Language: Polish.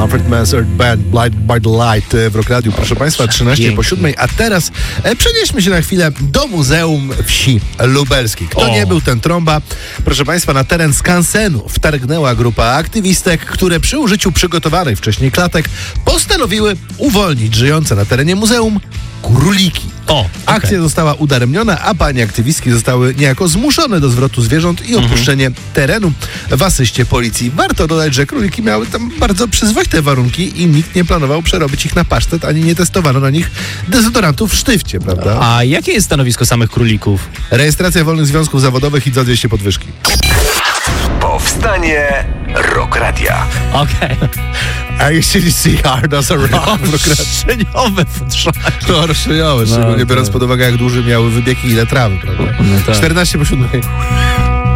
Manfred Mann's Band, Blinded by the Light w Rock Radiu. Proszę Państwa, 13 po 7, a teraz przenieśmy się na chwilę do Muzeum Wsi Lubelskiej. Kto nie był, ten trąba. Proszę Państwa, na teren skansenu wtargnęła grupa aktywistek, które przy użyciu przygotowanej wcześniej klatek postanowiły uwolnić żyjące na terenie muzeum króliki. Akcja została udaremniona, a panie aktywistki zostały niejako zmuszone do zwrotu zwierząt i opuszczenie terenu w asyście policji. Warto dodać, że króliki miały tam bardzo przyzwoite warunki i nikt nie planował przerobić ich na pasztet, ani nie testowano na nich dezodorantów w sztywcie, prawda? A jakie jest stanowisko samych królików? Rejestracja wolnych związków zawodowych i za 200 podwyżki. Powstanie Rock Radia. Okej. A jeśli see hard as a rock. Roszczeniowe futrzaki. To roszczeniowe, szczególnie biorąc pod uwagę, jak duży miały wybieg i ile trawy, prawda? 14 po 7.